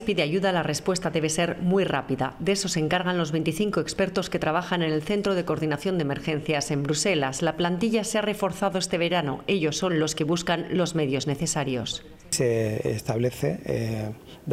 Pide ayuda, la respuesta debe ser muy rápida. De eso se encargan los 25 expertos que trabajan en el Centro de Coordinación de Emergencias en Bruselas. La plantilla se ha reforzado este verano. Ellos son los que buscan los medios necesarios. Se establece